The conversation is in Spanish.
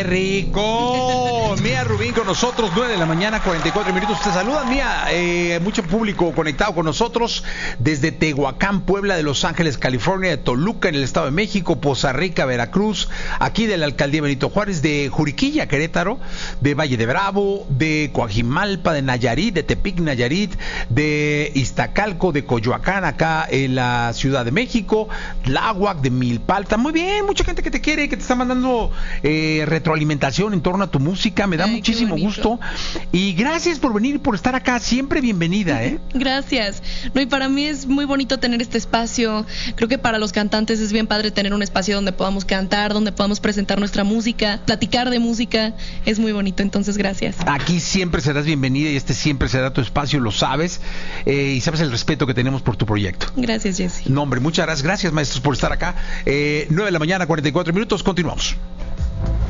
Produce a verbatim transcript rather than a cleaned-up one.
Rico, Mía Rubín con nosotros, nueve de la mañana, cuarenta y cuatro minutos. Te saludan, Mía, eh, mucho público conectado con nosotros desde Tehuacán, Puebla, de Los Ángeles, California, de Toluca, en el Estado de México, Poza Rica, Veracruz, aquí de la Alcaldía Benito Juárez, de Juriquilla, Querétaro, de Valle de Bravo, de Coajimalpa, de Nayarit, de Tepic, Nayarit, de Iztacalco, de Coyoacán, acá en la Ciudad de México, Tláhuac, de Milpalta. Muy bien, mucha gente que te quiere, que te está mandando eh, retroalimentación en torno a tu música, me da Ay, muchísimo gusto y gracias por venir y por estar acá, siempre bienvenida, ¿eh? Gracias. No, y para mí es muy bonito tener este espacio. Creo que para los cantantes es bien padre tener un espacio donde podamos cantar, donde podamos presentar nuestra música, platicar de música, es muy bonito, entonces gracias. Aquí siempre serás bienvenida y este siempre será tu espacio, lo sabes, eh, y sabes el respeto que tenemos por tu proyecto. Gracias, Jesse. No, hombre, muchas gracias, gracias maestros por estar acá. eh, nueve de la mañana, cuarenta y cuatro minutos, continuamos.